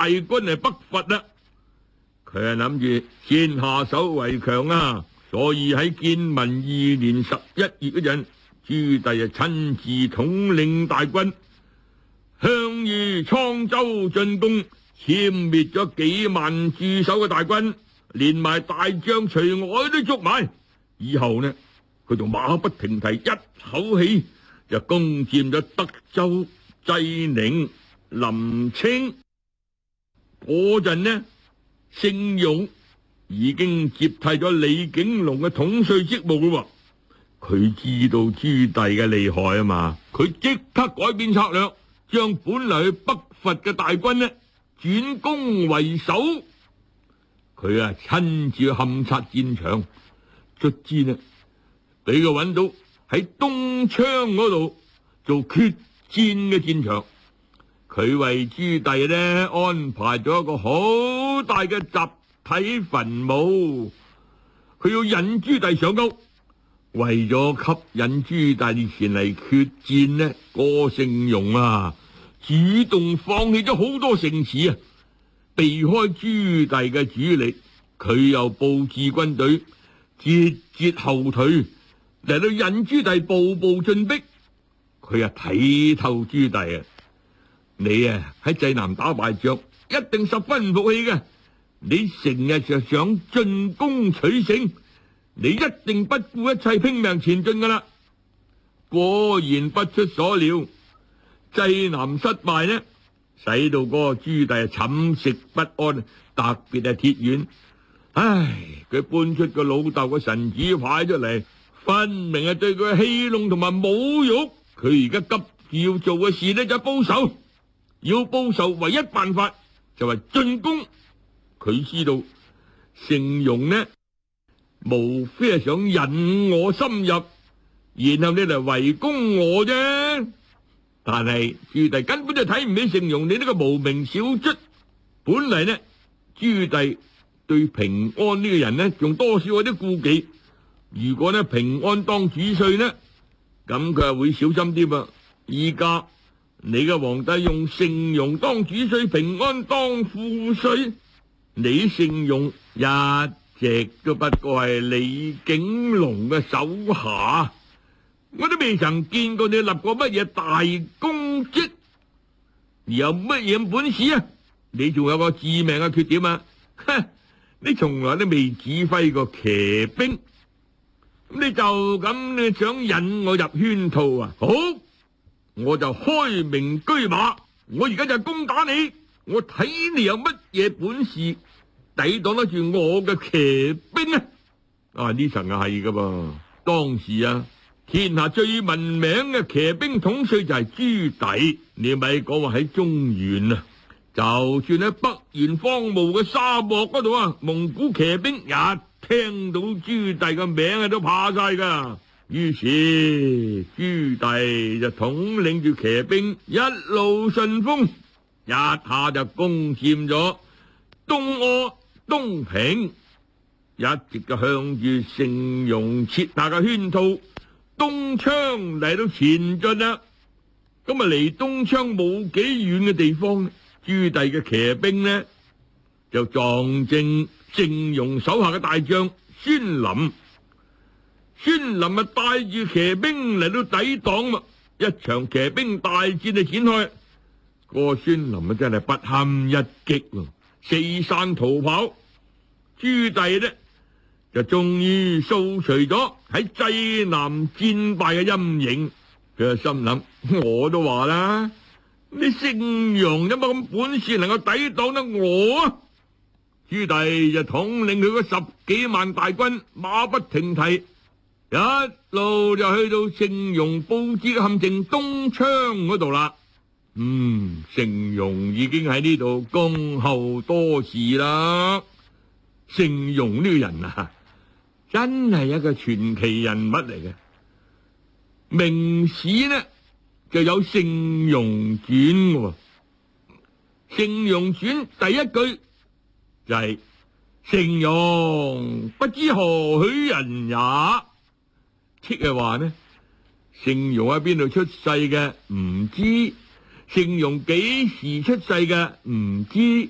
大軍係北伐啦。佢係諗住先下手為強啊，所以喺建民2年11月嗰陣，朱棣親自統領大軍向於滄州進攻，殲滅咗幾萬駐守嘅大軍，連埋大將徐藹都捉埋。以後呢，佢就馬不停蹄，一口氣就攻佔咗德州、濟寧、臨清。嗰陣呢，聖勇已經接替咗李景龍嘅統帥職務啦。佢知道朱棣嘅厲害啊嘛，佢即刻改變策略，將本嚟去北伐嘅大軍呢轉攻為守。佢親自去勘察戰場，卒之呢俾佢揾到喺東昌嗰度做決戰嘅戰場。佢為朱棣呢安排咗一個好大嘅集體墳墓，佢要引朱棣上鈎。為咗吸引朱棣前嚟決戰呢，郭聖容主動放棄咗好多城池避開朱棣嘅主力。佢又布置軍隊，節節後退，嚟到引朱棣步步進逼。佢睇透朱棣你喺濟南打敗仗，一定十分唔服氣嘅。你成日就想進攻取勝，你一定不顧一切拼命前進噶啦。果然不出所料，濟南失敗呢，使到嗰個朱棣寢食不安，特別係鐵院。佢搬出個老豆個神主牌出嚟，分明係對佢戲弄同埋侮辱。佢而家急住要做嘅事呢，就係報仇。要報仇唯一辦法就係進攻。佢知道聖容呢，無非係想引我深入，然後你嚟圍攻我啫。但係朱棣根本就睇唔起聖容你呢個無名小卒。本嚟呢，朱棣對平安呢個人呢，仲多少有啲顧忌。如果呢平安當主帥呢，咁佢係會小心啲噃。依家你嘅皇帝用聖容當主帥，平安當副帥，你聖容一直都不過係李景龍嘅手下，我都未曾見過你立過乜嘢大功績，而有乜嘢本事啊？你仲有個致命嘅缺點你從來都未指揮過騎兵，咁你就咁你想引我入圈套好，我就開明車馬，我而家就攻打你，我睇你有乜嘢本事抵擋得住我嘅騎兵呢層係噶噃。當時天下最聞名嘅騎兵統帥就係朱棣，你咪講話喺中原就算喺北原荒蕪嘅沙漠嗰度蒙古騎兵一聽到朱棣嘅名都怕晒噶。於是朱棣就統領住騎兵一路順風，一下就攻佔咗東阿、東平，一直就向住聖容設下嘅圈套東昌嚟到前進啦。咁離東昌冇幾遠嘅地方，朱棣嘅騎兵呢就撞正聖容手下嘅大將孫林。孫林帶住騎兵嚟到抵擋，一場騎兵大戰就展開。個孫林真係不堪一擊，四散逃跑。朱棣呢就終於掃除咗喺濟南戰敗嘅陰影。佢就心諗，我都話啦，你聖容有乜咁本事能夠抵擋得我朱棣就統領佢嗰10幾萬大軍，馬不停蹄，一路就去到聖容布置嘅陷阱東昌嗰度啦。聖容已經喺呢度恭候多時啦。聖容呢個人真係一個傳奇人物嚟嘅。明史呢就有聖容傳嘅。聖容傳第一句就係聖容不知何許人也，即係話呢，聖容喺邊度出世嘅唔知，聖容幾時出世嘅唔知。